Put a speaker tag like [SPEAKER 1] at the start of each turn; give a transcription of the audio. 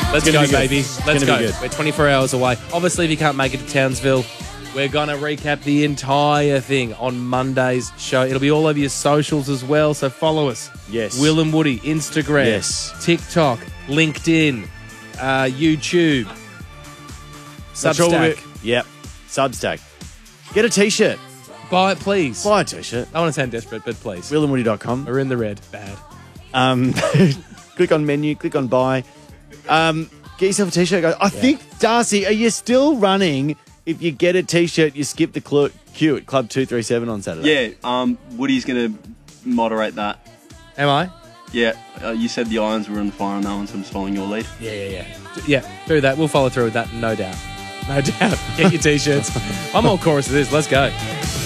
[SPEAKER 1] Let's go,
[SPEAKER 2] be good.
[SPEAKER 1] baby.
[SPEAKER 2] It's
[SPEAKER 1] Let's
[SPEAKER 2] gonna
[SPEAKER 1] go.
[SPEAKER 2] be good.
[SPEAKER 1] We're 24 hours away. Obviously, if you can't make it to Townsville, we're going to recap the entire thing on Monday's show. It'll be all over your socials as well, so follow us.
[SPEAKER 2] Yes.
[SPEAKER 1] Will and Woody, Instagram,
[SPEAKER 2] Yes.
[SPEAKER 1] TikTok, LinkedIn, YouTube,
[SPEAKER 2] That's all
[SPEAKER 1] Substack.
[SPEAKER 2] Yep. Substack. Get a T-shirt.
[SPEAKER 1] Buy it, please.
[SPEAKER 2] Buy a T-shirt.
[SPEAKER 1] I want to sound desperate, but please.
[SPEAKER 2] WillandWoody.com.
[SPEAKER 1] We're in the red. Bad.
[SPEAKER 2] Click on menu. Click on buy. Get yourself a T-shirt. Guys. I think, Darcy, are you still running? If you get a T-shirt, you skip the queue at Club 237 on Saturday.
[SPEAKER 3] Yeah, Woody's going to moderate that.
[SPEAKER 1] Am I?
[SPEAKER 3] Yeah, you said the irons were on fire on that one, so I'm just following your lead.
[SPEAKER 1] Yeah. Yeah, do that. We'll follow through with that, no doubt. No doubt. Get your T-shirts. I'm all chorus of this. Let's go.